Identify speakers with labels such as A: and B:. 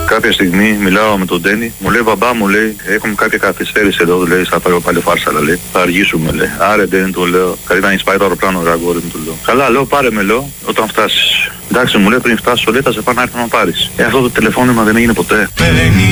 A: Κάποια στιγμή μιλάω με τον Ντένι, μου λέει μπαμπά μου, λέει, έχουμε κάποια καθυστέρηση εδώ, λέει, θα πάρω πάλι φάρσα, λέει. Θα αργήσουμε, λέει. Άρε Ντένι, του λέω, καλύτερα να έχεις πάει το αεροπλάνο, ρε αγόρι μου, του λέω. Καλά, λέω, πάρε με, λέω, όταν φτάσεις. Εντάξει, μου λέει, πριν φτάσω, λέει, θα σε πάω να έρθω να πάρεις. Αυτό το τηλεφώνημα δεν έγινε ποτέ.